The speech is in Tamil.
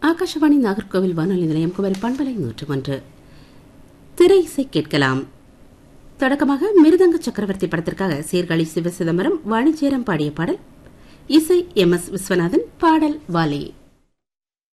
ஆகாஷவாணி நாகர்கோவில் வானொலி நிலையம் குமரி பண்பலை 101. திரை இசை கேட்கலாம். தொடக்கமாக மிருதங்க சக்கரவர்த்தி படத்திற்காக சீர்காழி சிவசிதம்பரம் வாணிஜேரம் பாடிய பாடல். இசை MS விஸ்வநாதன், பாடல் வாலி.